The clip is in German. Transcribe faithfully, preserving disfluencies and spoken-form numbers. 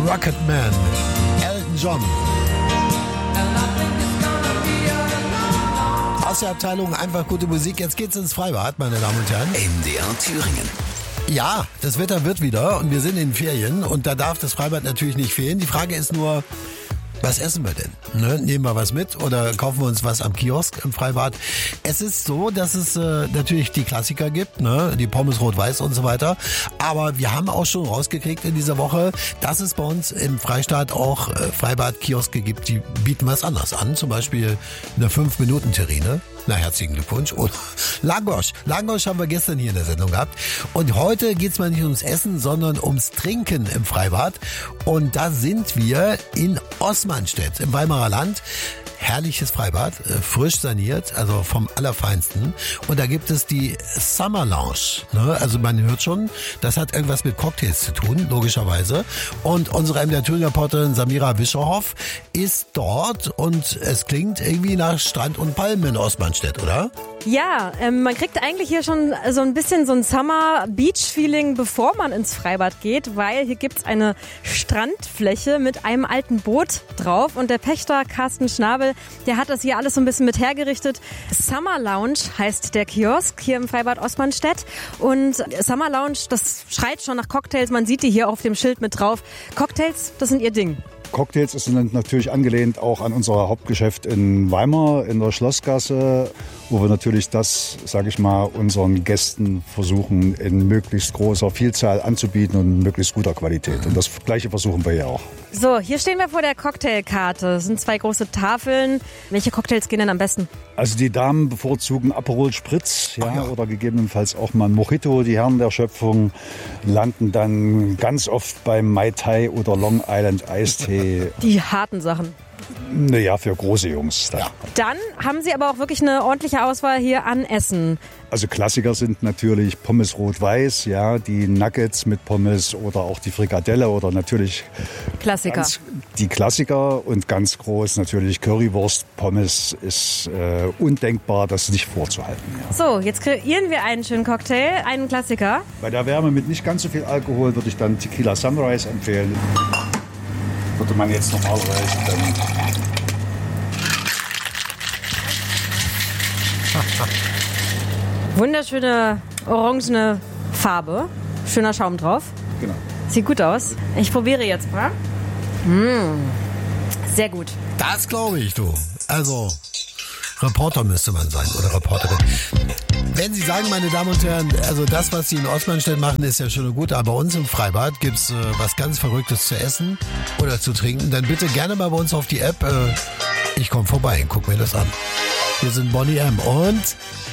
Rocketman, Elton John. Aus der Abteilung einfach gute Musik. Jetzt geht's ins Freibad, meine Damen und Herren. M D R Thüringen. Ja, das Wetter wird wieder und wir sind in den Ferien und da darf das Freibad natürlich nicht fehlen. Die Frage ist nur, was essen wir denn? Ne? Nehmen wir was mit oder kaufen wir uns was am Kiosk im Freibad? Es ist so, dass es äh, natürlich die Klassiker gibt, ne? Die Pommes rot-weiß und so weiter. Aber wir haben auch schon rausgekriegt in dieser Woche, dass es bei uns im Freistaat auch äh, Freibad-Kioske gibt, die bieten was anderes an. Zum Beispiel eine fünf Minuten Terrine. Na, herzlichen Glückwunsch. Und Langosch. Langosch haben wir gestern hier in der Sendung gehabt. Und heute geht's mal nicht ums Essen, sondern ums Trinken im Freibad. Und da sind wir in Osmanstedt im Weimarer Land. Herrliches Freibad, frisch saniert, also vom Allerfeinsten. Und da gibt es die Summer Lounge. Ne? Also man hört schon, das hat irgendwas mit Cocktails zu tun, logischerweise. Und unsere M D R Thüringen-Reporterin Samira Bischoff ist dort und es klingt irgendwie nach Strand und Palmen in Osmanstedt, oder? Ja, ähm, man kriegt eigentlich hier schon so ein bisschen so ein Summer-Beach-Feeling, bevor man ins Freibad geht, weil hier gibt's eine Strandfläche mit einem alten Boot drauf und der Pächter Carsten Schnabel, der hat das hier alles so ein bisschen mit hergerichtet. Summer Lounge heißt der Kiosk hier im Freibad Osmanstedt und Summer Lounge, das schreit schon nach Cocktails, man sieht die hier auf dem Schild mit drauf. Cocktails, das sind ihr Ding. Cocktails sind natürlich angelehnt auch an unser Hauptgeschäft in Weimar in der Schlossgasse, wo wir natürlich das, sage ich mal, unseren Gästen versuchen in möglichst großer Vielzahl anzubieten und möglichst guter Qualität. Und das Gleiche versuchen wir ja auch. So, hier stehen wir vor der Cocktailkarte. Das sind zwei große Tafeln. Welche Cocktails gehen denn am besten? Also die Damen bevorzugen Aperol Spritz, ja, ja. oder gegebenenfalls auch mal ein Mojito. Die Herren der Schöpfung landen dann ganz oft beim Mai Tai oder Long Island Eistee. Die harten Sachen. Naja, für große Jungs. Ja. Dann haben Sie aber auch wirklich eine ordentliche Auswahl hier an Essen. Also Klassiker sind natürlich Pommes rot-weiß, ja, die Nuggets mit Pommes oder auch die Frikadelle oder natürlich Klassiker. Ganz, die Klassiker und ganz groß natürlich Currywurst, Pommes ist äh, undenkbar, das nicht vorzuhalten. Ja. So, jetzt kreieren wir einen schönen Cocktail, einen Klassiker. Bei der Wärme mit nicht ganz so viel Alkohol würde ich dann Tequila Sunrise empfehlen. Würde man jetzt normalerweise dann... Wunderschöne orangene Farbe. Schöner Schaum drauf. Genau. Sieht gut aus. Ich probiere jetzt mal. Mmh. Sehr gut. Das glaube ich, du. Also, Reporter müsste man sein oder Reporterin. Wenn Sie sagen, meine Damen und Herren, also das, was Sie in Osmanstedt machen, ist ja schön und gut, aber bei uns im Freibad gibt's äh, was ganz Verrücktes zu essen oder zu trinken, dann bitte gerne mal bei uns auf die App. Äh, ich komme vorbei und guck mir das an. Wir sind Bonnie M. und